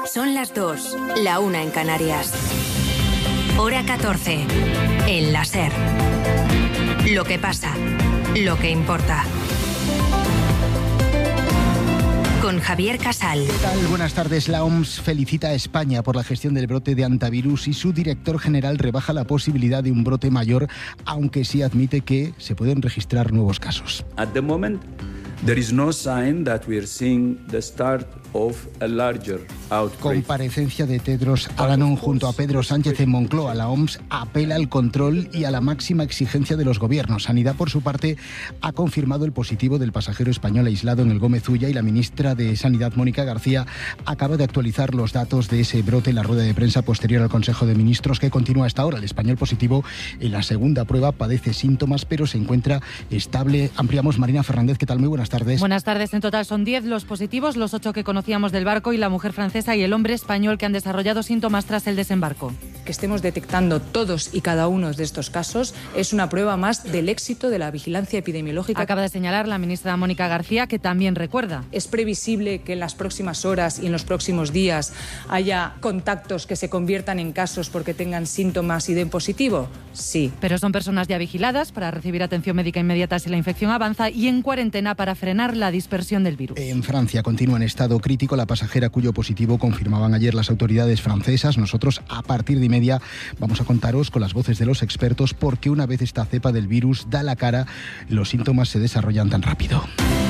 Son las 2, la 1 en Canarias. Hora 14, en la SER. Lo que pasa, lo que importa. Con Javier Casal. ¿Qué tal? Buenas tardes. La OMS felicita a España por la gestión del brote de hantavirus y su director general rebaja la posibilidad de un brote mayor, aunque sí admite que se pueden registrar nuevos casos. At the moment, there is no sign that we are seeing the start of a larger outbreak. Comparecencia de Tedros Adhanom junto a Pedro Sánchez en Moncloa. La OMS apela al control y a la máxima exigencia de los gobiernos. Sanidad, por su parte, ha confirmado el positivo del pasajero español aislado en el Gómez Ulla y la ministra de Sanidad, Mónica García, acaba de actualizar los datos de ese brote en la rueda de prensa posterior al Consejo de Ministros que continúa hasta ahora. El español positivo en la segunda prueba padece síntomas, pero se encuentra estable. Ampliamos. Marina Fernández, ¿qué tal? Muy buenas tardes. Buenas tardes. En total son 10 los positivos, los 8 que conocíamos del barco y la mujer francesa y el hombre español que han desarrollado síntomas tras el desembarco. Que estemos detectando todos y cada uno de estos casos es una prueba más del éxito de la vigilancia epidemiológica. Acaba de señalar la ministra Mónica García, que también recuerda. ¿Es previsible que en las próximas horas y en los próximos días haya contactos que se conviertan en casos porque tengan síntomas y den positivo? Sí. Pero son personas ya vigiladas para recibir atención médica inmediata si la infección avanza y en cuarentena para frenar la dispersión del virus. En Francia continúa en estado crítico la pasajera cuyo positivo confirmaban ayer las autoridades francesas. Nosotros, a partir de media, vamos a contaros con las voces de los expertos porque una vez esta cepa del virus da la cara, los síntomas se desarrollan tan rápido.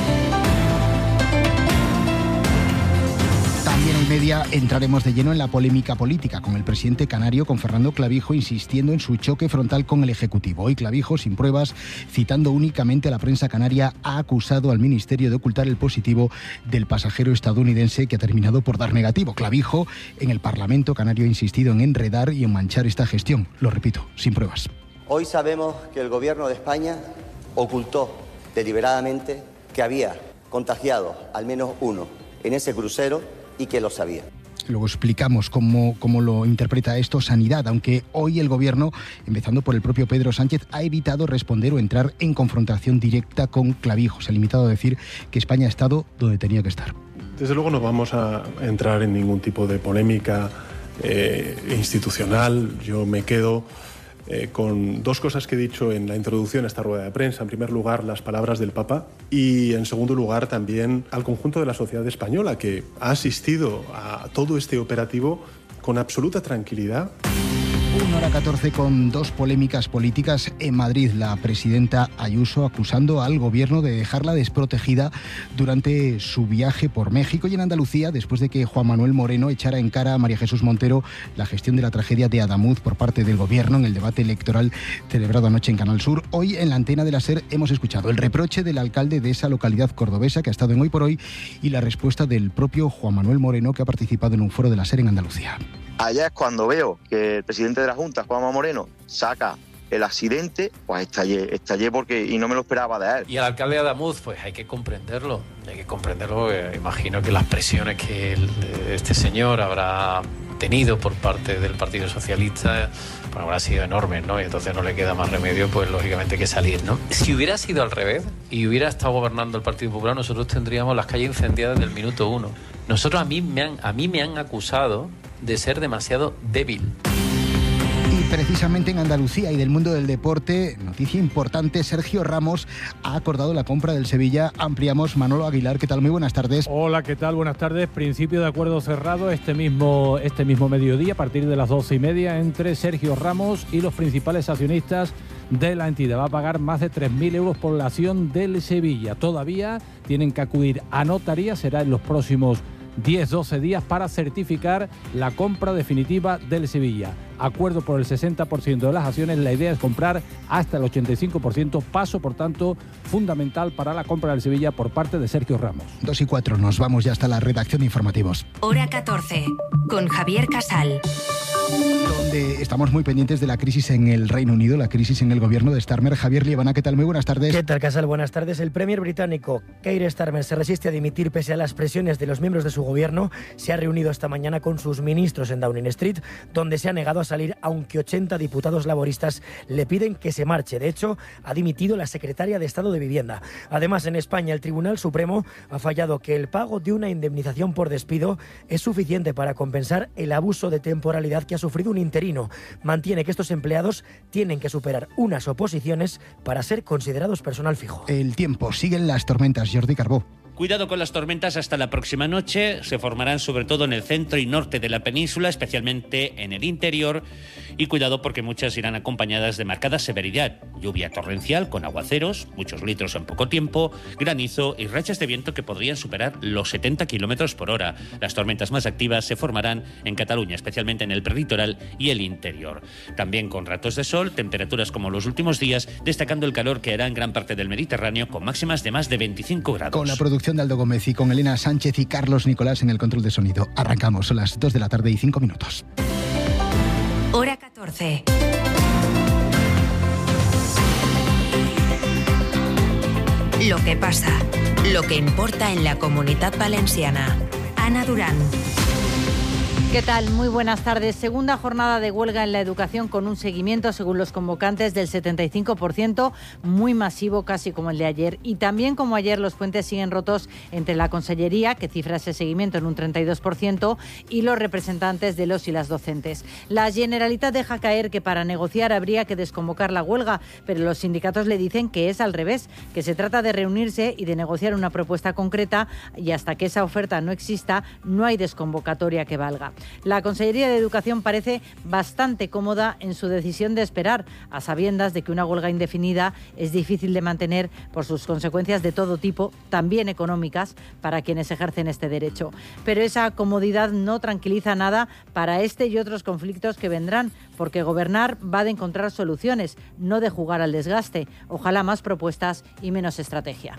También en media entraremos de lleno en la polémica política con el presidente canario, con Fernando Clavijo, insistiendo en su choque frontal con el Ejecutivo. Hoy Clavijo, sin pruebas, citando únicamente a la prensa canaria, ha acusado al Ministerio de ocultar el positivo del pasajero estadounidense que ha terminado por dar negativo. Clavijo, en el Parlamento canario, ha insistido en enredar y en manchar esta gestión. Lo repito, sin pruebas. Hoy sabemos que el Gobierno de España ocultó deliberadamente que había contagiado al menos uno en ese crucero y que lo sabía. Luego explicamos cómo lo interpreta esto Sanidad, aunque hoy el Gobierno, empezando por el propio Pedro Sánchez, ha evitado responder o entrar en confrontación directa con Clavijo. Se ha limitado a decir que España ha estado donde tenía que estar. Desde luego no vamos a entrar en ningún tipo de polémica institucional. Yo me quedo con dos cosas que he dicho en la introducción a esta rueda de prensa. En primer lugar, las palabras del Papa y, en segundo lugar, también al conjunto de la sociedad española que ha asistido a todo este operativo con absoluta tranquilidad. 1:14 con dos polémicas políticas en Madrid. La presidenta Ayuso acusando al gobierno de dejarla desprotegida durante su viaje por México, y en Andalucía, después de que Juan Manuel Moreno echara en cara a María Jesús Montero la gestión de la tragedia de Adamuz por parte del gobierno en el debate electoral celebrado anoche en Canal Sur. Hoy en la antena de la SER hemos escuchado el reproche del alcalde de esa localidad cordobesa que ha estado en Hoy por Hoy y la respuesta del propio Juan Manuel Moreno, que ha participado en un foro de la SER en Andalucía. Allá es cuando veo que el presidente de la Junta, Juanma Moreno, saca el accidente, pues estallé porque y no me lo esperaba de él. Y al alcalde de Adamuz, pues hay que comprenderlo, imagino que las presiones que este señor habrá tenido por parte del Partido Socialista pues habrá sido enormes, ¿no? Y entonces no le queda más remedio, pues lógicamente que salir, ¿no? Si hubiera sido al revés y hubiera estado gobernando el Partido Popular, nosotros tendríamos las calles incendiadas desde el minuto 1. A mí me han acusado de ser demasiado débil. Y precisamente en Andalucía y del mundo del deporte, noticia importante, Sergio Ramos ha acordado la compra del Sevilla. Ampliamos. Manolo Aguilar, ¿qué tal? Muy buenas tardes. Hola, ¿qué tal? Buenas tardes. Principio de acuerdo cerrado este mismo mediodía, a partir de las 12:30, entre Sergio Ramos y los principales accionistas de la entidad. Va a pagar más de 3.000 euros por la acción del Sevilla. Todavía tienen que acudir a notaría, será en los próximos 10-12 días para certificar la compra definitiva del Sevilla. Acuerdo por el 60% de las acciones, la idea es comprar hasta el 85%, paso por tanto fundamental para la compra del Sevilla por parte de Sergio Ramos. 2:04, nos vamos ya hasta la redacción de informativos. Hora 14, con Javier Casal. Donde estamos muy pendientes de la crisis en el Reino Unido, la crisis en el gobierno de Starmer. Javier Liebana, ¿qué tal? Muy buenas tardes. ¿Qué tal, Casal? Buenas tardes. El premier británico Keir Starmer se resiste a dimitir pese a las presiones de los miembros de su gobierno. Se ha reunido esta mañana con sus ministros en Downing Street, donde se ha negado a salir, aunque 80 diputados laboristas le piden que se marche. De hecho, ha dimitido la secretaria de Estado de Vivienda. Además, en España, el Tribunal Supremo ha fallado que el pago de una indemnización por despido es suficiente para compensar el abuso de temporalidad que ha sufrido un interino. Mantiene que estos empleados tienen que superar unas oposiciones para ser considerados personal fijo. El tiempo, siguen las tormentas. Jordi Carbó. Cuidado con las tormentas hasta la próxima noche. Se formarán sobre todo en el centro y norte de la península, especialmente en el interior. Y cuidado porque muchas irán acompañadas de marcada severidad. Lluvia torrencial con aguaceros, muchos litros en poco tiempo, granizo y rachas de viento que podrían superar los 70 kilómetros por hora. Las tormentas más activas se formarán en Cataluña, especialmente en el prelitoral y el interior. También con ratos de sol, temperaturas como los últimos días, destacando el calor que hará en gran parte del Mediterráneo con máximas de más de 25 grados. Con la producción de Aldo Gómez y con Elena Sánchez y Carlos Nicolás en el control de sonido. Arrancamos, son las 2 de la tarde y 5 minutos. Hora 14. Lo que pasa, lo que importa en la Comunitat Valenciana. Ana Durán. ¿Qué tal? Muy buenas tardes. Segunda jornada de huelga en la educación con un seguimiento, según los convocantes, del 75%, muy masivo, casi como el de ayer. Y también como ayer, los puentes siguen rotos entre la Consellería, que cifra ese seguimiento en un 32%, y los representantes de los y las docentes. La Generalitat deja caer que para negociar habría que desconvocar la huelga, pero los sindicatos le dicen que es al revés, que se trata de reunirse y de negociar una propuesta concreta, y hasta que esa oferta no exista, no hay desconvocatoria que valga. La Consellería de Educación parece bastante cómoda en su decisión de esperar, a sabiendas de que una huelga indefinida es difícil de mantener por sus consecuencias de todo tipo, también económicas, para quienes ejercen este derecho. Pero esa comodidad no tranquiliza nada para este y otros conflictos que vendrán, porque gobernar va de encontrar soluciones, no de jugar al desgaste. Ojalá más propuestas y menos estrategia.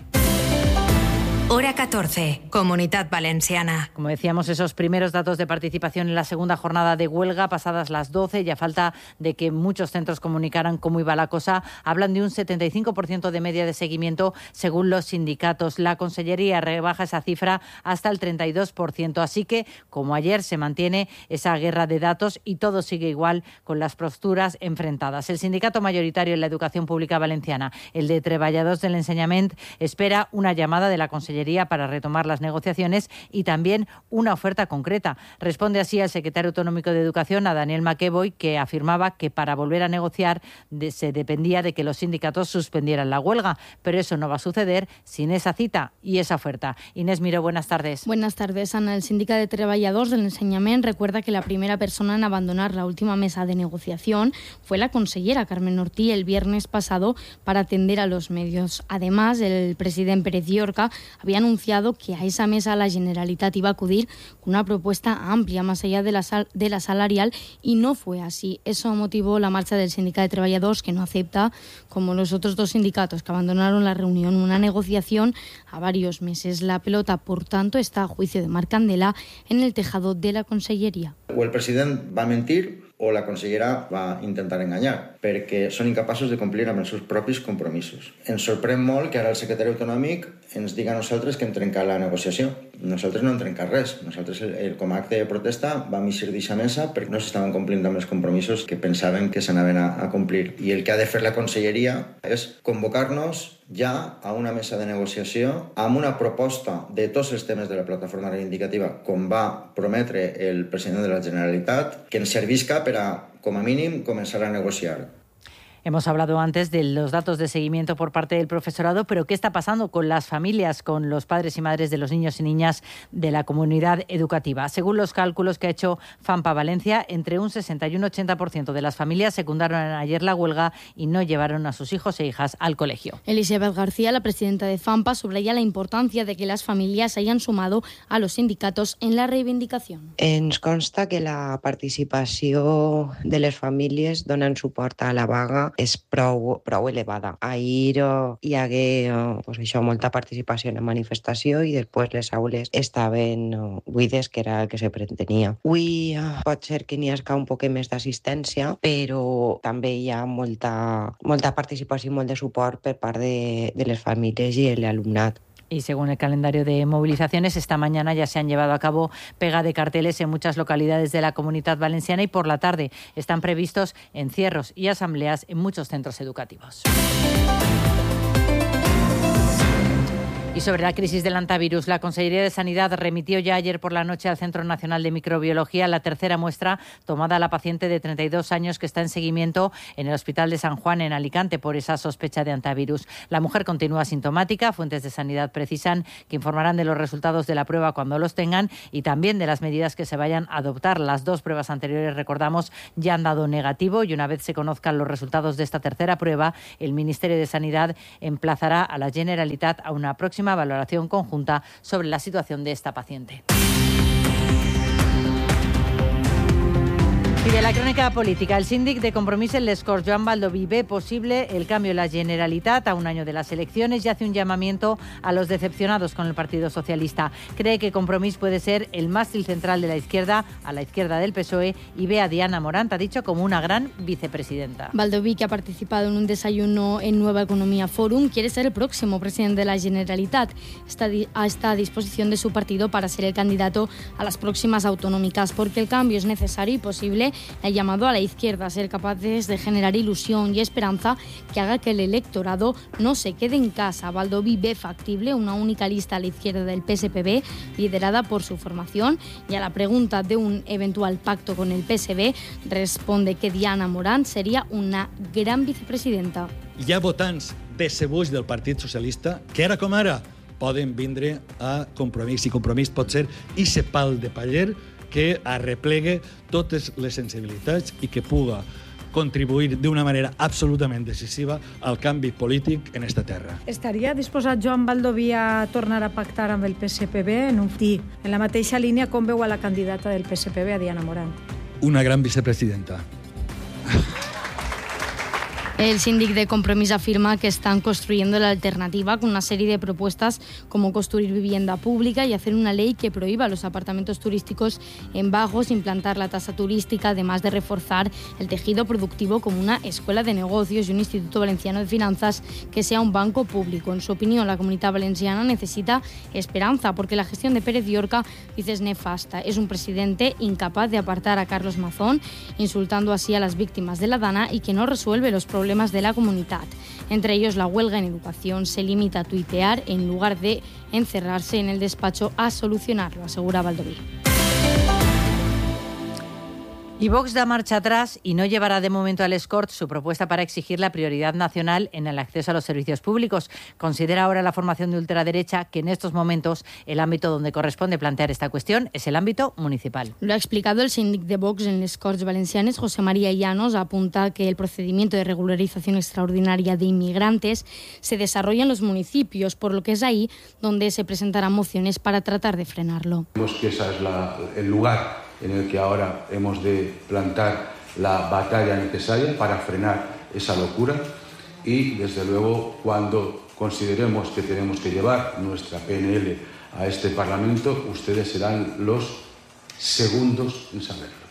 Hora 14, Comunitat Valenciana. Como decíamos, esos primeros datos de participación en la segunda jornada de huelga, pasadas las 12, ya falta de que muchos centros comunicaran cómo iba la cosa, hablan de un 75% de media de seguimiento según los sindicatos. La Consellería rebaja esa cifra hasta el 32%, así que, como ayer, se mantiene esa guerra de datos y todo sigue igual con las posturas enfrentadas. El sindicato mayoritario en la educación pública valenciana, el de Treballadors del Ensenyament, espera una llamada de la Consellería para retomar las negociaciones y también una oferta concreta. Responde así el secretario autonómico de Educación, a Daniel McEvoy, que afirmaba que para volver a negociar se dependía de que los sindicatos suspendieran la huelga, pero eso no va a suceder sin esa cita y esa oferta. Inés Miró, buenas tardes. Buenas tardes, Ana. El sindicato de Treballadors del Ensenyament recuerda que la primera persona en abandonar la última mesa de negociación fue la consellera Carmen Ortí el viernes pasado para atender a los medios. Además, el presidente Pérez Llorca había anunciado que a esa mesa la Generalitat iba a acudir con una propuesta amplia más allá de la salarial y no fue así. Eso motivó la marcha del sindicato de Treballadors, que no acepta, como los otros dos sindicatos que abandonaron la reunión, una negociación a varios meses. La pelota, por tanto, está a juicio de Marc Candela en el tejado de la Conselleria. O el president va a mentir o la consellera va a intentar enganyar, perquè són incapaços de complir amb els seus propis compromisos. Ens sorprèn molt que ara el secretari autonòmic ens diga a nosaltres que hem trencat la negociació. Nosaltres no hem trencat res. Nosaltres, com a acte de protesta, vam eixir d'aquesta mesa perquè no s'estaven complint amb els compromisos que pensaven que s'anaven a complir. I el que ha de fer la conselleria és convocar-nos ja a una mesa de negociació amb una proposta de tots els temes de la plataforma reivindicativa, com va prometre el president de la Generalitat, que ens servisca per a, com a mínim, començar a negociar. Hemos hablado antes de los datos de seguimiento por parte del profesorado, pero ¿qué está pasando con las familias, con los padres y madres de los niños y niñas de la comunidad educativa? Según los cálculos que ha hecho FAMPA Valencia, entre un 60 y un 80% de las familias secundaron ayer la huelga y no llevaron a sus hijos e hijas al colegio. Elisabeth García, la presidenta de FAMPA, subraya la importancia de que las familias hayan sumado a los sindicatos en la reivindicación. Ens consta que la participació de les famílies donant suport a la vaga és prou elevada. Ahir hi hagué molta participació en la manifestació i després les aules estaven buides, que era el que se pretenia. Avui pot ser que n'hi hagi un poc més d'assistència, però també hi ha molta participació i molt de suport per part de les famílies i l'alumnat. Y según el calendario de movilizaciones, esta mañana ya se han llevado a cabo pega de carteles en muchas localidades de la Comunidad Valenciana y por la tarde están previstos encierros y asambleas en muchos centros educativos. Y sobre la crisis del hantavirus, la Consellería de Sanidad remitió ya ayer por la noche al Centro Nacional de Microbiología la tercera muestra tomada a la paciente de 32 años que está en seguimiento en el Hospital de San Juan en Alicante por esa sospecha de hantavirus. La mujer continúa asintomática. Fuentes de sanidad precisan que informarán de los resultados de la prueba cuando los tengan y también de las medidas que se vayan a adoptar. Las dos pruebas anteriores, recordamos, ya han dado negativo y una vez se conozcan los resultados de esta tercera prueba, el Ministerio de Sanidad emplazará a la Generalitat a una próxima valoración conjunta sobre la situación de esta paciente. Y de la crónica política, el síndic de Compromís en les Corts, Joan Baldoví, ve posible el cambio en la Generalitat a un año de las elecciones y hace un llamamiento a los decepcionados con el Partido Socialista. Cree que Compromís puede ser el mástil central de la izquierda, a la izquierda del PSOE, y ve a Diana Morant, ha dicho, como una gran vicepresidenta. Baldoví, que ha participado en un desayuno en Nueva Economía Forum, quiere ser el próximo presidente de la Generalitat. Está a disposición de su partido para ser el candidato a las próximas autonómicas, porque el cambio es necesario y posible. Ha llamado a la izquierda a ser capaces de generar ilusión y esperanza que haga que el electorado no se quede en casa. Baldoví ve factible una única lista a la izquierda del PSPB, liderada por su formación, y a la pregunta de un eventual pacto con el PSB responde que Diana Morant seria una gran vicepresidenta. Hi ha votants percebuts del Partit Socialista que ara com ara poden vindre a Compromís, i Compromís pot ser ese pal de paller que arreplegue totes les sensibilitats i que puga contribuir d'una manera absolutament decisiva al canvi polític en esta terra. Estaria disposat Joan Baldoví a tornar a pactar amb el PSPB en la mateixa línia com veu a la candidata del PSPB, a Diana Morant? Una gran vicepresidenta. El síndic de Compromís afirma que están construyendo la alternativa con una serie de propuestas como construir vivienda pública y hacer una ley que prohíba los apartamentos turísticos en bajos, implantar la tasa turística, además de reforzar el tejido productivo como una escuela de negocios y un Instituto Valenciano de Finanzas que sea un banco público. En su opinión, la Comunitat Valenciana necesita esperanza porque la gestión de Pérez Llorca, dice, es nefasta. Es un presidente incapaz de apartar a Carlos Mazón, insultando así a las víctimas de la Dana y que no resuelve los problemas de la comunidad. Entre ellos, la huelga en educación. Se limita a tuitear en lugar de encerrarse en el despacho a solucionarlo, asegura Baldoví. Y Vox da marcha atrás y no llevará de momento al Corts su propuesta para exigir la prioridad nacional en el acceso a los servicios públicos. Considera ahora la formación de ultraderecha que en estos momentos el ámbito donde corresponde plantear esta cuestión es el ámbito municipal. Lo ha explicado el síndic de Vox en les Corts Valencianes, José María Llanos. Apunta que el procedimiento de regularización extraordinaria de inmigrantes se desarrolla en los municipios, por lo que es ahí donde se presentarán mociones para tratar de frenarlo. Vemos que ese es el lugar en el que ahora hemos de plantar la batalla necesaria para frenar esa locura y, desde luego, cuando consideremos que tenemos que llevar nuestra PNL a este Parlamento, ustedes serán los segundos en saberlo.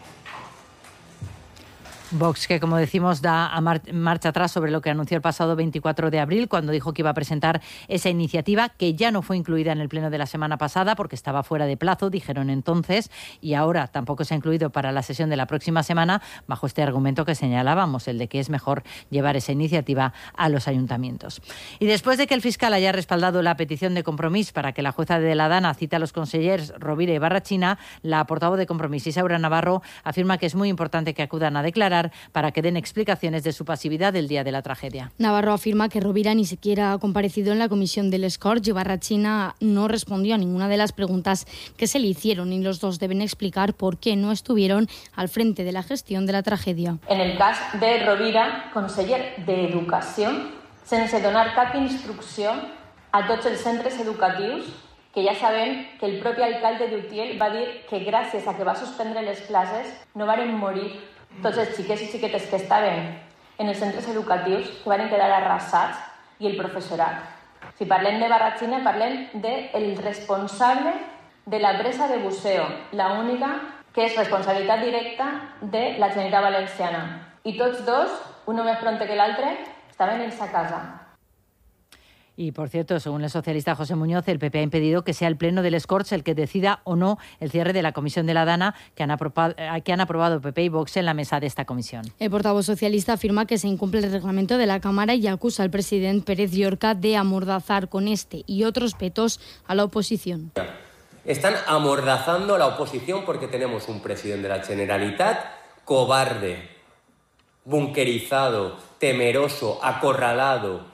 Vox, que como decimos da marcha atrás sobre lo que anunció el pasado 24 de abril cuando dijo que iba a presentar esa iniciativa que ya no fue incluida en el pleno de la semana pasada porque estaba fuera de plazo, dijeron entonces, y ahora tampoco se ha incluido para la sesión de la próxima semana bajo este argumento que señalábamos, el de que es mejor llevar esa iniciativa a los ayuntamientos. Y después de que el fiscal haya respaldado la petición de Compromís para que la jueza de la Dana cite a los consellers Rovira y Barrachina, la portavoz de Compromís, Isaura Navarro, afirma que es muy importante que acudan a declarar para que den explicaciones de su pasividad el día de la tragedia. Navarro afirma que Rovira ni siquiera ha comparecido en la comisión del Corts y Barrachina no respondió a ninguna de las preguntas que se le hicieron y los dos deben explicar por qué no estuvieron al frente de la gestión de la tragedia. En el cas de Rovira, conseller d'Educació, sense donar cap instrucció a tots els centres educatius, que ja sabem que el propi alcalde d'Utiel va dir que gràcies a que va suspendre les classes no varen morir tots els xiquets i xiquetes que estaven en els centres educatius, que van quedar arrasats, i el professorat. Si parlem de Barrachina, parlem del responsable de la presa de buceo, la única que és responsabilitat directa de la Generalitat Valenciana. I tots dos, un més pronte que l'altre, estaven en sa casa. Y, por cierto, según el socialista José Muñoz, el PP ha impedido que sea el Pleno del Corts el que decida o no el cierre de la comisión de la Dana que han aprobado PP y Vox en la mesa de esta comisión. El portavoz socialista afirma que se incumple el reglamento de la Cámara y acusa al presidente Pérez Llorca de amordazar con este y otros vetos a la oposición. Están amordazando a la oposición porque tenemos un presidente de la Generalitat cobarde, bunkerizado, temeroso, acorralado,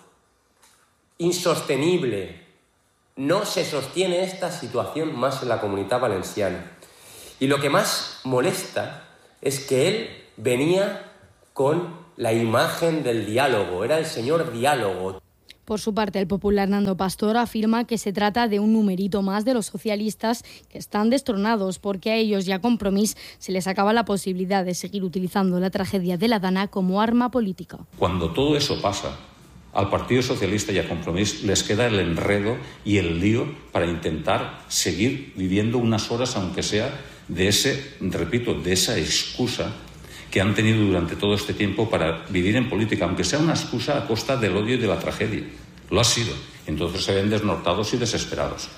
insostenible. No se sostiene esta situación más en la Comunitat Valenciana. Y lo que más molesta es que él venía con la imagen del diálogo, era el señor diálogo. Por su parte, el popular Nando Pastor afirma que se trata de un numerito más de los socialistas que están destronados porque a ellos y a Compromís se les acaba la posibilidad de seguir utilizando la tragedia de la Dana como arma política. Cuando todo eso pasa, al Partido Socialista y a Compromís les queda el enredo y el lío para intentar seguir viviendo unas horas, aunque sea de esa excusa que han tenido durante todo este tiempo para vivir en política, aunque sea una excusa a costa del odio y de la tragedia. Lo ha sido. Entonces se ven desnortados y desesperados.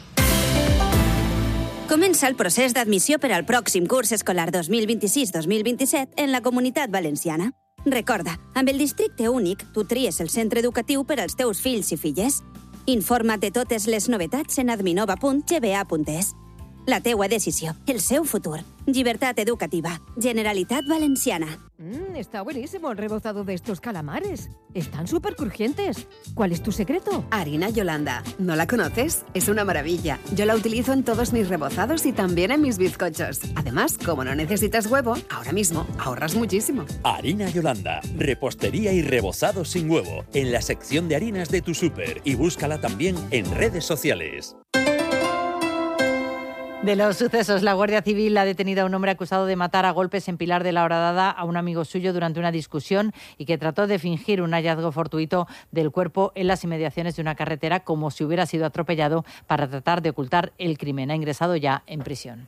Comença el procés d'admissió per al pròxim curs escolar 2026-2027 en la Comunitat Valenciana. Recorda, amb el districte únic, tu tries el centre educatiu per als teus fills i filles. Informa't de totes les novetats en adminova.gba.es. La teua decisió, el seu futur. Llibertat educativa. Generalitat Valenciana. Está buenísimo el rebozado de estos calamares. Están súper crujientes. ¿Cuál es tu secreto? Harina Yolanda. ¿No la conoces? Es una maravilla. Yo la utilizo en todos mis rebozados y también en mis bizcochos. Además, como no necesitas huevo, ahora mismo ahorras muchísimo. Harina Yolanda. Repostería y rebozado sin huevo. En la sección de harinas de tu súper. Y búscala también en redes sociales. De los sucesos, la Guardia Civil ha detenido a un hombre acusado de matar a golpes en Pilar de la Horadada a un amigo suyo durante una discusión y que trató de fingir un hallazgo fortuito del cuerpo en las inmediaciones de una carretera como si hubiera sido atropellado para tratar de ocultar el crimen. Ha ingresado ya en prisión.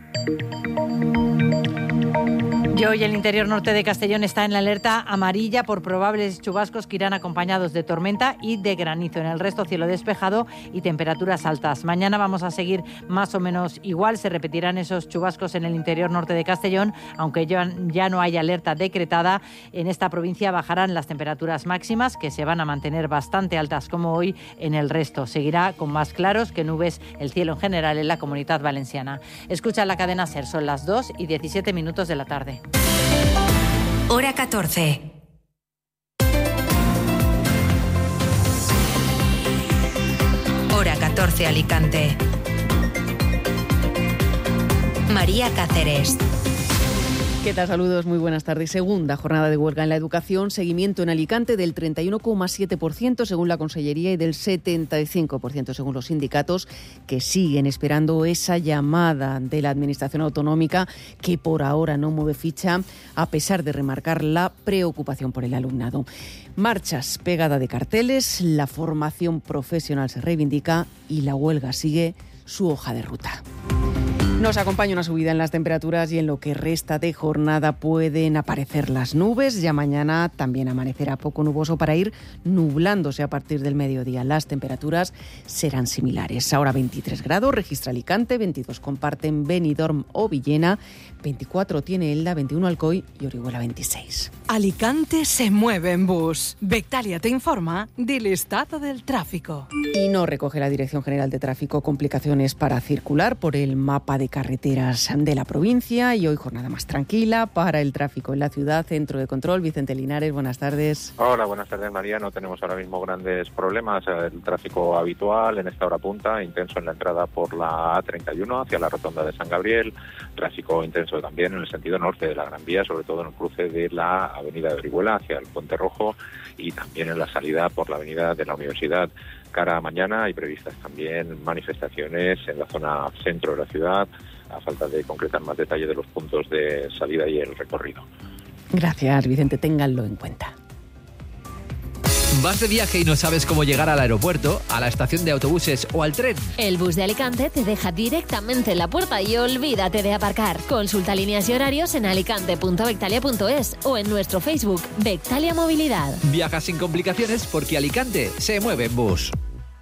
Y hoy el interior norte de Castellón está en la alerta amarilla por probables chubascos que irán acompañados de tormenta y de granizo. En el resto, cielo despejado y temperaturas altas. Mañana vamos a seguir más o menos igual. Se repetirán esos chubascos en el interior norte de Castellón, aunque ya no hay alerta decretada. En esta provincia bajarán las temperaturas máximas, que se van a mantener bastante altas como hoy. En el resto seguirá con más claros que nubes el cielo en general en la Comunitat Valenciana. Escucha la cadena SER, son las 2:17 de la tarde. Hora 14. Hora 14 Alicante. María Cáceres. ¿Qué tal? Saludos, muy buenas tardes. Segunda jornada de huelga en la educación, seguimiento en Alicante del 31,7% según la Consellería y del 75% según los sindicatos, que siguen esperando esa llamada de la Administración Autonómica que por ahora no mueve ficha, a pesar de remarcar la preocupación por el alumnado. Marchas, pegada de carteles, la formación profesional se reivindica y la huelga sigue su hoja de ruta. Nos acompaña una subida en las temperaturas y en lo que resta de jornada pueden aparecer las nubes. Ya mañana también amanecerá poco nuboso para ir nublándose a partir del mediodía. Las temperaturas serán similares. Ahora 23 grados, registra Alicante, 22 comparten Benidorm o Villena, 24 tiene Elda, 21 Alcoy y Orihuela 26. Alicante se mueve en bus. Bectalia te informa del estado del tráfico. Y no recoge la Dirección General de Tráfico complicaciones para circular por el mapa de carreteras de la provincia y hoy jornada más tranquila para el tráfico en la ciudad. Centro de Control, Vicente Linares, buenas tardes. Hola, buenas tardes María. No tenemos ahora mismo grandes problemas. El tráfico habitual en esta hora punta, intenso en la entrada por la A31 hacia la rotonda de San Gabriel, tráfico intenso también en el sentido norte de la Gran Vía, sobre todo en el cruce de la avenida de Orihuela hacia el Puente Rojo y también en la salida por la avenida de la Universidad. Cara a mañana hay previstas también manifestaciones en la zona centro de la ciudad, a falta de concretar más detalle de los puntos de salida y el recorrido. Gracias, Vicente, ténganlo en cuenta. ¿Vas de viaje y no sabes cómo llegar al aeropuerto, a la estación de autobuses o al tren? El bus de Alicante te deja directamente en la puerta y olvídate de aparcar. Consulta líneas y horarios en alicante.bectalia.es o en nuestro Facebook, Bectalia Movilidad. Viaja sin complicaciones porque Alicante se mueve en bus.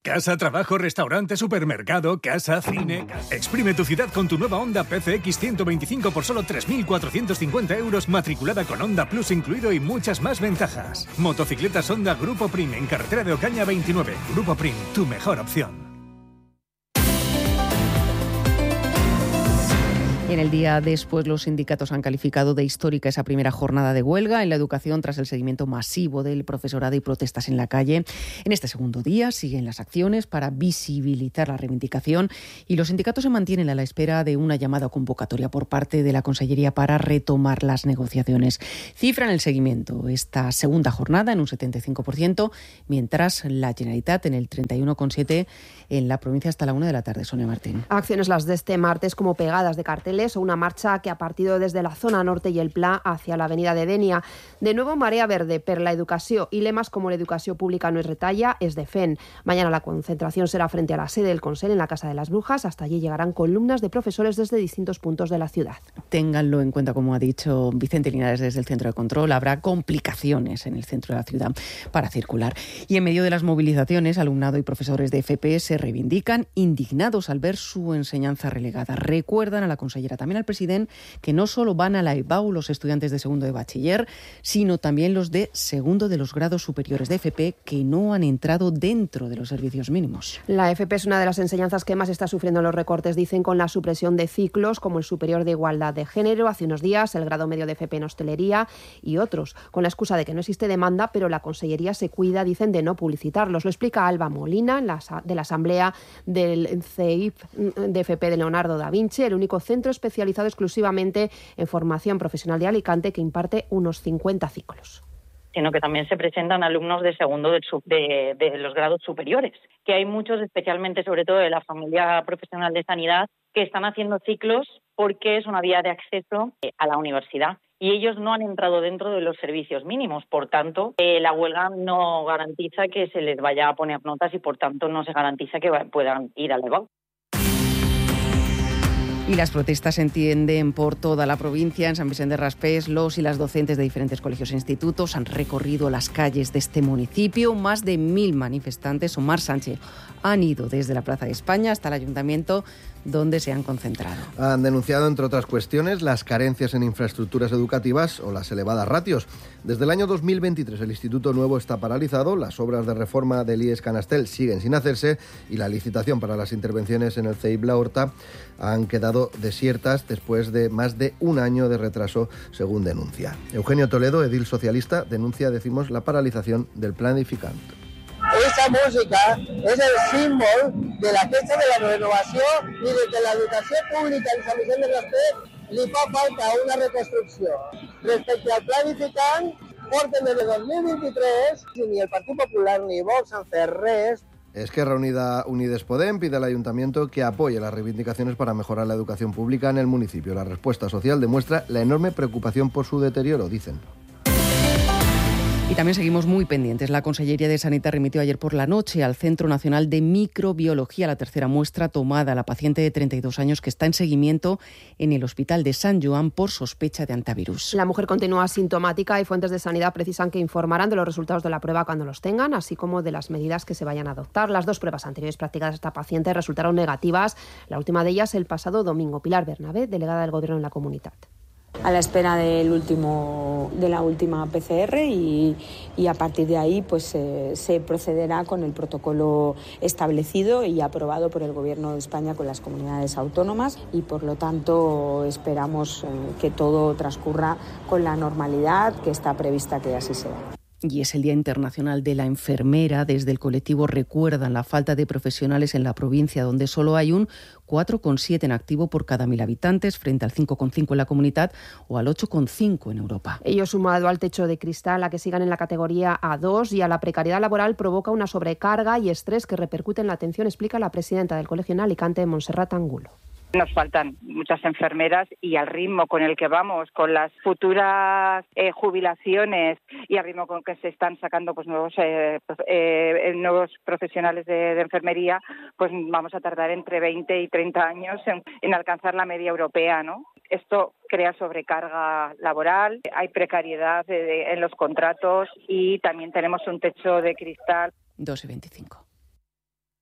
Casa, trabajo, restaurante, supermercado, casa, cine... Exprime tu ciudad con tu nueva Honda PCX 125 por solo 3.450 euros, matriculada con Honda Plus incluido y muchas más ventajas. Motocicletas Honda Grupo Prim en carretera de Ocaña 29. Grupo Prim, tu mejor opción. En el día después, los sindicatos han calificado de histórica esa primera jornada de huelga en la educación tras el seguimiento masivo del profesorado y protestas en la calle. En este segundo día siguen las acciones para visibilizar la reivindicación y los sindicatos se mantienen a la espera de una llamada convocatoria por parte de la Consellería para retomar las negociaciones. Cifran el seguimiento esta segunda jornada en un 75%, mientras la Generalitat en el 31,7% en la provincia hasta la 1 de la tarde. Sonia Martín. Acciones las de este martes como pegadas de carteles o una marcha que ha partido desde la zona norte y el Pla hacia la avenida de Denia. De nuevo, marea verde per la educació y lemas como la educació pública no es retalla, es de FEN. Mañana la concentración será frente a la sede del Consell en la Casa de las Brujas. Hasta allí llegarán columnas de profesores desde distintos puntos de la ciudad. Ténganlo en cuenta, como ha dicho Vicente Linares desde el centro de control, habrá complicaciones en el centro de la ciudad para circular. Y en medio de las movilizaciones, alumnado y profesores de FP se reivindican indignados al ver su enseñanza relegada. Recuerdan a la consellera, también al presidente, que no solo van a la EBAU los estudiantes de segundo de bachiller, sino también los de segundo de los grados superiores de FP que no han entrado dentro de los servicios mínimos. La FP es una de las enseñanzas que más está sufriendo los recortes, dicen, con la supresión de ciclos como el superior de igualdad de género, hace unos días el grado medio de FP en hostelería y otros, con la excusa de que no existe demanda, pero la consellería se cuida, dicen, de no publicitarlos. Lo explica Alba Molina de la asamblea del CEIP de FP de Leonardo da Vinci, el único centro especializado exclusivamente en formación profesional de Alicante que imparte unos 50 ciclos. Sino que también se presentan alumnos de segundo de los grados superiores, que hay muchos, especialmente sobre todo de la familia profesional de sanidad, que están haciendo ciclos porque es una vía de acceso a la universidad y ellos no han entrado dentro de los servicios mínimos. Por tanto, la huelga no garantiza que se les vaya a poner notas y por tanto no se garantiza que puedan ir al EBAU. Y las protestas se entienden por toda la provincia. En San Vicente de Raspés, los y las docentes de diferentes colegios e institutos han recorrido las calles de este municipio. Más de 1.000 manifestantes, Omar Sánchez, han ido desde la Plaza de España hasta el Ayuntamiento, donde se han concentrado. Han denunciado, entre otras cuestiones, las carencias en infraestructuras educativas o las elevadas ratios. Desde el año 2023 el Instituto Nuevo está paralizado, las obras de reforma del IES Canastel siguen sin hacerse y la licitación para las intervenciones en el CEIP La Horta han quedado desiertas después de más de un año de retraso, según denuncia. Eugenio Toledo, edil socialista, denuncia, la paralización del plan edificant. Esa música és el símbol de la festa de la renovació i de que l'educació pública en Sant Vicent de Raspés li fa falta una reconstrucció. Respecte al planificant, porten des de 2023 i ni el Partit Popular ni Vox han fet res. Esquerra Unida Unides Podem pide al Ayuntamiento que apoye las reivindicaciones para mejorar la educación pública en el municipio. La respuesta social demuestra la enorme preocupación por su deterioro, dicen. Y también seguimos muy pendientes. La Consellería de Sanidad remitió ayer por la noche al Centro Nacional de Microbiología la tercera muestra tomada a la paciente de 32 años que está en seguimiento en el Hospital de Sant Joan por sospecha de antivirus. La mujer continúa asintomática y fuentes de sanidad precisan que informarán de los resultados de la prueba cuando los tengan, así como de las medidas que se vayan a adoptar. Las dos pruebas anteriores practicadas a esta paciente resultaron negativas, la última de ellas el pasado domingo. Pilar Bernabé, delegada del Gobierno en la comunidad. A la espera de la última PCR y a partir de ahí pues se procederá con el protocolo establecido y aprobado por el Gobierno de España con las comunidades autónomas y por lo tanto esperamos que todo transcurra con la normalidad que está prevista que así sea. Y es el Día Internacional de la Enfermera. Desde el colectivo recuerdan la falta de profesionales en la provincia, donde solo hay un 4,7 en activo por cada 1.000 habitantes, frente al 5,5 en la comunidad o al 8,5 en Europa. Ello sumado al techo de cristal, a que sigan en la categoría A2 y a la precariedad laboral, provoca una sobrecarga y estrés que repercute en la atención, explica la presidenta del Colegio en Alicante, Montserrat Angulo. Nos faltan muchas enfermeras y al ritmo con el que vamos, con las futuras jubilaciones y al ritmo con que se están sacando pues nuevos profesionales de enfermería, pues vamos a tardar entre 20 y 30 años en alcanzar la media europea, ¿no? Esto crea sobrecarga laboral, hay precariedad en los contratos y también tenemos un techo de cristal. 2,25.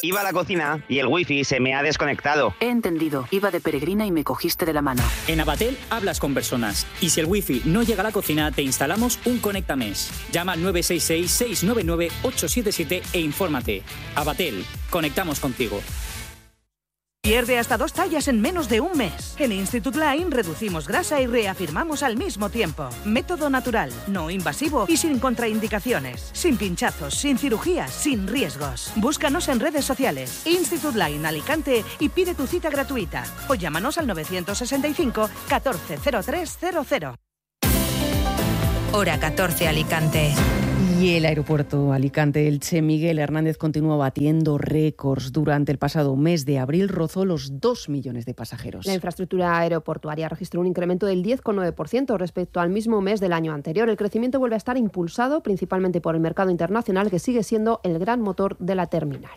Iba a la cocina y el wifi se me ha desconectado. He entendido. Iba de peregrina y me cogiste de la mano. En Avatel hablas con personas. Y si el wifi no llega a la cocina, te instalamos un Conectamesh. Llama al 966-699-877 e infórmate. Avatel. Conectamos contigo. Pierde hasta 2 tallas en menos de un mes. En Institut Line reducimos grasa y reafirmamos al mismo tiempo. Método natural, no invasivo y sin contraindicaciones. Sin pinchazos, sin cirugías, sin riesgos. Búscanos en redes sociales. Institut Line Alicante y pide tu cita gratuita. O llámanos al 965 14 0300. Hora 14 Alicante. Y el aeropuerto Alicante-Elche Miguel Hernández continúa batiendo récords. Durante el pasado mes de abril rozó los 2 millones de pasajeros. La infraestructura aeroportuaria registró un incremento del 10,9% respecto al mismo mes del año anterior. El crecimiento vuelve a estar impulsado principalmente por el mercado internacional, que sigue siendo el gran motor de la terminal.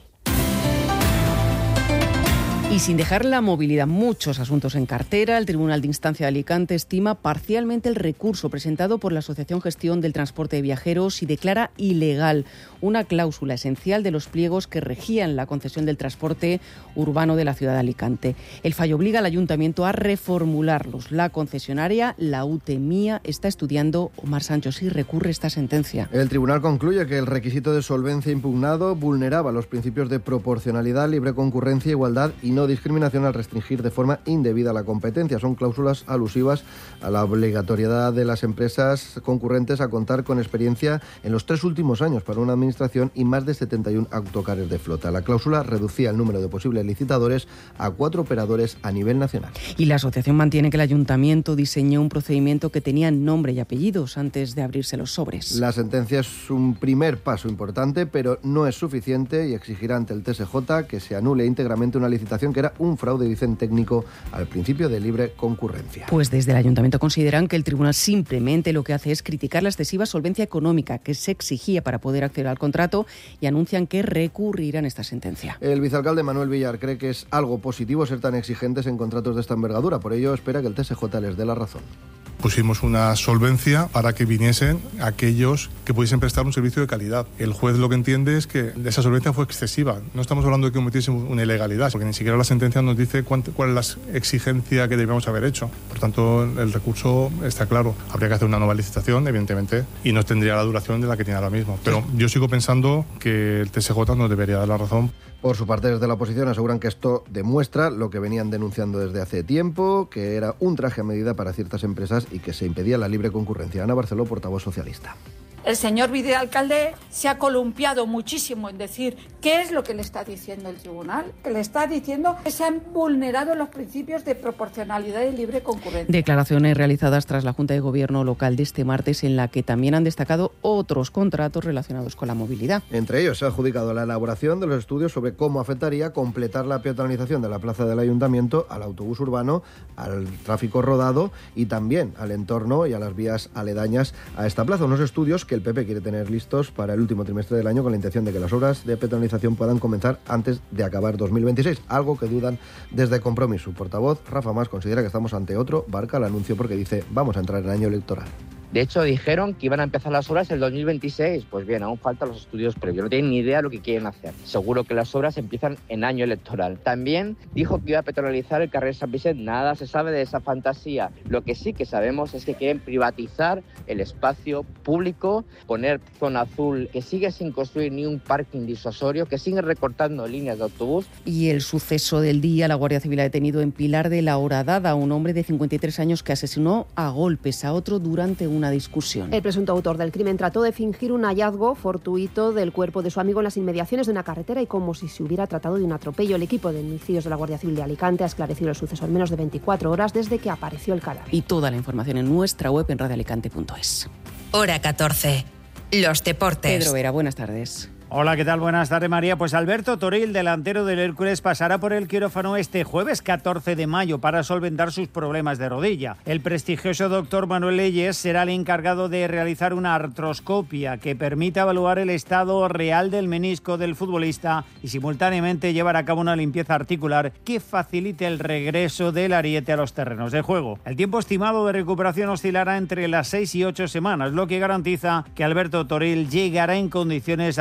Y sin dejar la movilidad, muchos asuntos en cartera, el Tribunal de Instancia de Alicante estima parcialmente el recurso presentado por la Asociación Gestión del Transporte de Viajeros y declara ilegal una cláusula esencial de los pliegos que regían la concesión del transporte urbano de la ciudad de Alicante. El fallo obliga al Ayuntamiento a reformularlos. La concesionaria, la UTMIA, está estudiando, Omar Sancho, si recurre esta sentencia. El tribunal concluye que el requisito de solvencia impugnado vulneraba los principios de proporcionalidad, libre concurrencia, igualdad y no discriminación al restringir de forma indebida la competencia. Son cláusulas alusivas a la obligatoriedad de las empresas concurrentes a contar con experiencia en los 3 últimos años para una administración y más de 71 autocares de flota. La cláusula reducía el número de posibles licitadores a 4 operadores a nivel nacional. Y la asociación mantiene que el ayuntamiento diseñó un procedimiento que tenía nombre y apellidos antes de abrirse los sobres. La sentencia es un primer paso importante, pero no es suficiente y exigirá ante el TSJ que se anule íntegramente una licitación que era un fraude, dicen técnico, al principio de libre concurrencia. Pues desde el ayuntamiento consideran que el tribunal simplemente lo que hace es criticar la excesiva solvencia económica que se exigía para poder acceder al contrato y anuncian que recurrirán esta sentencia. El vicealcalde Manuel Villar cree que es algo positivo ser tan exigentes en contratos de esta envergadura, por ello espera que el TSJ les dé la razón. Pusimos una solvencia para que viniesen aquellos que pudiesen prestar un servicio de calidad. El juez lo que entiende es que esa solvencia fue excesiva. No estamos hablando de que cometiésemos una ilegalidad, porque ni siquiera la sentencia nos dice cuál es la exigencia que debíamos haber hecho. Por tanto, el recurso está claro. Habría que hacer una nueva licitación, evidentemente, y no tendría la duración de la que tiene ahora mismo. Pero yo sigo pensando que el TSJ nos debería dar la razón. Por su parte, desde la oposición aseguran que esto demuestra lo que venían denunciando desde hace tiempo, que era un traje a medida para ciertas empresas y que se impedía la libre concurrencia. Ana Barceló, portavoz socialista. El señor vicealcalde se ha columpiado muchísimo en decir qué es lo que le está diciendo el tribunal, que le está diciendo que se han vulnerado los principios de proporcionalidad y libre concurrencia. Declaraciones realizadas tras la Junta de Gobierno local de este martes, en la que también han destacado otros contratos relacionados con la movilidad. Entre ellos se ha adjudicado la elaboración de los estudios sobre cómo afectaría completar la peatonalización de la plaza del Ayuntamiento al autobús urbano, al tráfico rodado y también al entorno y a las vías aledañas a esta plaza. Unos estudios que el PP quiere tener listos para el último trimestre del año, con la intención de que las obras de peatonalización puedan comenzar antes de acabar 2026, algo que dudan desde Compromís. Su portavoz, Rafa Mas, considera que estamos ante otro barca al anuncio, porque dice, vamos a entrar en año electoral. De hecho, dijeron que iban a empezar las obras en el 2026. Pues bien, aún faltan los estudios previos. No tienen ni idea de lo que quieren hacer. Seguro que las obras empiezan en año electoral. También dijo que iba a peatonalizar el carril San Vicente. Nada se sabe de esa fantasía. Lo que sí que sabemos es que quieren privatizar el espacio público, poner zona azul, que sigue sin construir ni un parking disuasorio, que sigue recortando líneas de autobús. Y el suceso del día, la Guardia Civil ha detenido en Pilar de la Horadada a un hombre de 53 años que asesinó a golpes a otro durante una discusión. El presunto autor del crimen trató de fingir un hallazgo fortuito del cuerpo de su amigo en las inmediaciones de una carretera y como si se hubiera tratado de un atropello. El equipo de homicidios de la Guardia Civil de Alicante ha esclarecido el suceso en menos de 24 horas desde que apareció el cadáver. Y toda la información en nuestra web en radioalicante.es. Hora 14. Los deportes. Pedro Vera, buenas tardes. Hola, ¿qué tal? Buenas tardes, María. Pues Alberto Toril, delantero del Hércules, pasará por el quirófano este jueves 14 de mayo para solventar sus problemas de rodilla. El prestigioso doctor Manuel Leyes será el encargado de realizar una artroscopia que permita evaluar el estado real del menisco del futbolista y simultáneamente llevar a cabo una limpieza articular que facilite el regreso del ariete a los terrenos de juego. El tiempo estimado de recuperación oscilará entre las 6 y 8 semanas, lo que garantiza que Alberto Toril llegará en condiciones al inicio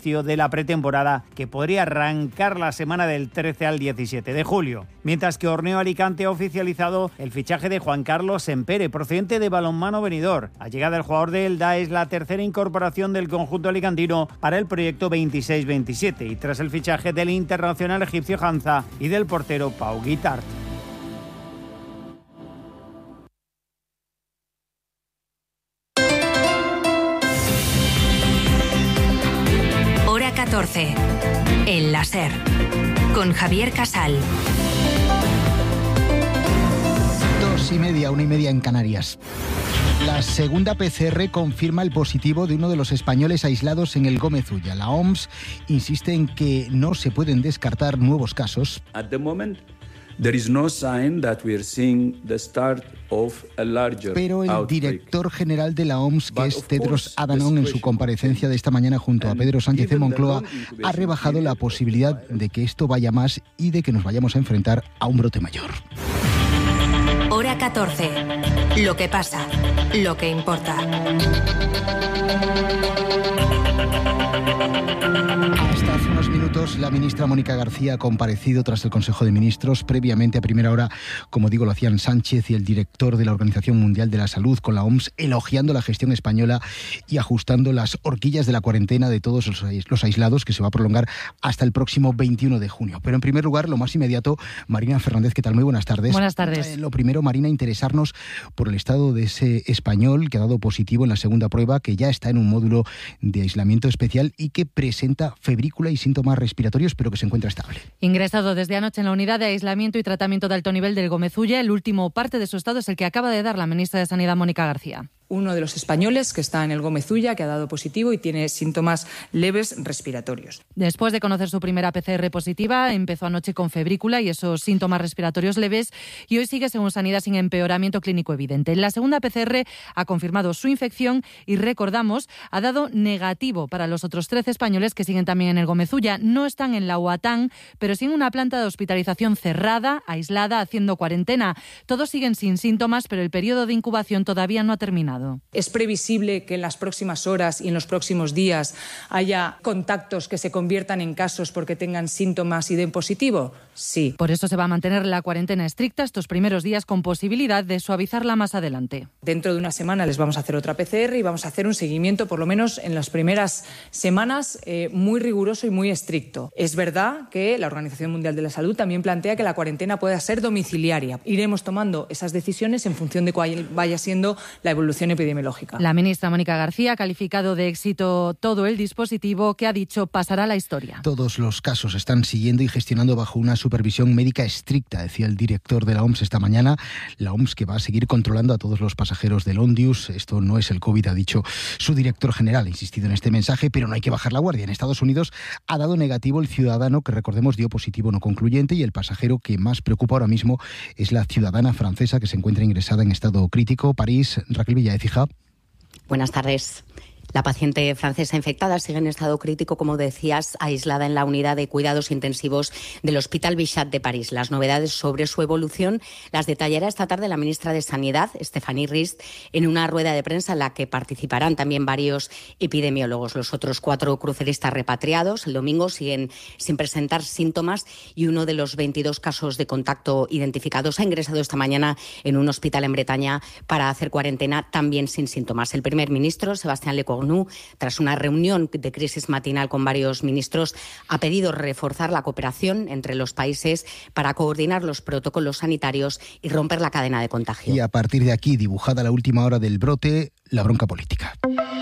inicio de la pretemporada que podría arrancar la semana del 13 al 17 de julio. Mientras que Orneo Alicante ha oficializado el fichaje de Juan Carlos Sempere, procedente de Balonmano Benidorm. La llegada del jugador de Elda es la tercera incorporación del conjunto alicantino para el proyecto 26-27 y tras el fichaje del internacional egipcio Hanza y del portero Pau Guitart. Hora 14. El láser. Con Javier Casal. 2:30, 1:30 en Canarias. La segunda PCR confirma el positivo de uno de los españoles aislados en el Gómez Ulla. La OMS insiste en que no se pueden descartar nuevos casos. At the moment, there is no sign that we are seeing the start of a larger Pero el director general de la OMS, que es Tedros Adhanom, en su comparecencia de esta mañana junto a Pedro Sánchez en Moncloa, ha rebajado la posibilidad de que esto vaya más y de que nos vayamos a enfrentar a un brote mayor. Hora 14. Lo que pasa, lo que importa. Hasta hace unos minutos la ministra Mónica García ha comparecido tras el Consejo de Ministros. Previamente, a primera hora, como digo, lo hacían Sánchez y el director de la Organización Mundial de la Salud con la OMS, elogiando la gestión española y ajustando las horquillas de la cuarentena de todos los aislados, que se va a prolongar hasta el próximo 21 de junio. Pero en primer lugar, lo más inmediato, Marina Fernández, ¿qué tal? Muy buenas tardes. Buenas tardes. Lo primero, Marina, interesarnos por el estado de ese español que ha dado positivo en la segunda prueba, que ya está en un módulo de aislamiento especial y que presenta febrícula y síntomas respiratorios, pero que se encuentra estable. Ingresado desde anoche en la unidad de aislamiento y tratamiento de alto nivel del Gómez Ulla, el último parte de su estado es el que acaba de dar la ministra de Sanidad, Mónica García. Uno de los españoles que está en el Gómez Ulla, que ha dado positivo y tiene síntomas leves respiratorios. Después de conocer su primera PCR positiva, empezó anoche con febrícula y esos síntomas respiratorios leves y hoy sigue, según Sanidad, sin empeoramiento clínico evidente. La segunda PCR ha confirmado su infección y, recordamos, ha dado negativo para los otros 13 españoles que siguen también en el Gómez Ulla. No están en la UATAN, pero sí en una planta de hospitalización cerrada, aislada, haciendo cuarentena. Todos siguen sin síntomas, pero el periodo de incubación todavía no ha terminado. ¿Es previsible que en las próximas horas y en los próximos días haya contactos que se conviertan en casos porque tengan síntomas y den positivo? Sí. Por eso se va a mantener la cuarentena estricta estos primeros días con posibilidad de suavizarla más adelante. Dentro de una semana les vamos a hacer otra PCR y vamos a hacer un seguimiento, por lo menos en las primeras semanas, muy riguroso y muy estricto. Es verdad que la Organización Mundial de la Salud también plantea que la cuarentena pueda ser domiciliaria. Iremos tomando esas decisiones en función de cuál vaya siendo la evolución epidemiológica. La ministra Mónica García ha calificado de éxito todo el dispositivo que, ha dicho, pasará a la historia. Todos los casos se están siguiendo y gestionando bajo una supervisión médica estricta, decía el director de la OMS esta mañana. La OMS que va a seguir controlando a todos los pasajeros del Ondius. Esto no es el COVID, ha dicho su director general. Ha insistido en este mensaje, pero no hay que bajar la guardia. En Estados Unidos ha dado negativo el ciudadano que, recordemos, dio positivo no concluyente, y el pasajero que más preocupa ahora mismo es la ciudadana francesa que se encuentra ingresada en estado crítico. París, Raquel Villaez. Buenas tardes. La paciente francesa infectada sigue en estado crítico, como decías, aislada en la unidad de cuidados intensivos del Hospital Bichat de París. Las novedades sobre su evolución las detallará esta tarde la ministra de Sanidad, Stéphanie Rist, en una rueda de prensa en la que participarán también varios epidemiólogos. Los otros 4 cruceristas repatriados el domingo siguen sin presentar síntomas y uno de los 22 casos de contacto identificados ha ingresado esta mañana en un hospital en Bretaña para hacer cuarentena, también sin síntomas. El primer ministro, Sébastien Lecornu, tras una reunión de crisis matinal con varios ministros, ha pedido reforzar la cooperación entre los países para coordinar los protocolos sanitarios y romper la cadena de contagio. Y a partir de aquí, dibujada la última hora del brote, la bronca política.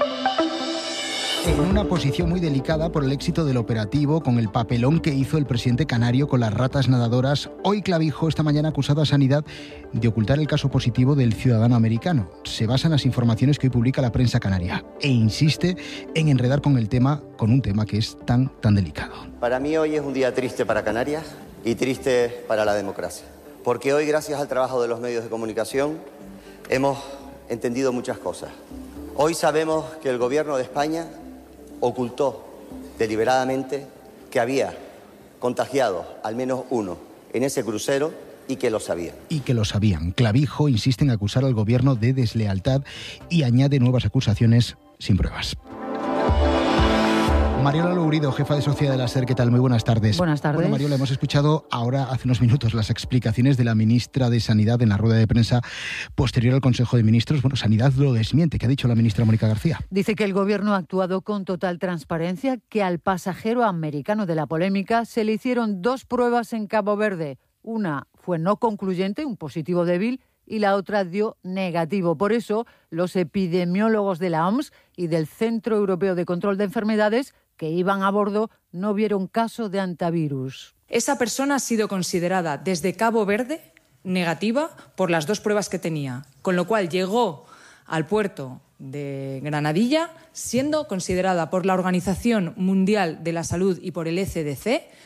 En una posición muy delicada por el éxito del operativo, con el papelón que hizo el presidente canario con las ratas nadadoras, hoy Clavijo, esta mañana, ha acusado a Sanidad de ocultar el caso positivo del ciudadano americano. Se basa en las informaciones que hoy publica la prensa canaria e insiste en enredar con un tema que es tan delicado. Para mí hoy es un día triste para Canarias y triste para la democracia, porque hoy, gracias al trabajo de los medios de comunicación, hemos entendido muchas cosas. Hoy sabemos que el gobierno de España ocultó deliberadamente que había contagiado al menos uno en ese crucero y que lo sabían. Clavijo insiste en acusar al gobierno de deslealtad y añade nuevas acusaciones sin pruebas. Mariola Lourido, jefa de Sociedad de la SER, ¿qué tal? Muy buenas tardes. Buenas tardes. Bueno, Mariola, hemos escuchado ahora, hace unos minutos, las explicaciones de la ministra de Sanidad en la rueda de prensa posterior al Consejo de Ministros. Bueno, Sanidad lo desmiente. ¿Qué ha dicho la ministra Mónica García? Dice que el Gobierno ha actuado con total transparencia, que al pasajero americano de la polémica se le hicieron 2 pruebas en Cabo Verde. Una fue no concluyente, un positivo débil, y la otra dio negativo. Por eso, los epidemiólogos de la OMS y del Centro Europeo de Control de Enfermedades que iban a bordo no vieron caso de antivirus. Esa persona ha sido considerada desde Cabo Verde negativa por las 2 pruebas que tenía, con lo cual llegó al puerto de Granadilla siendo considerada por la Organización Mundial de la Salud y por el ECDC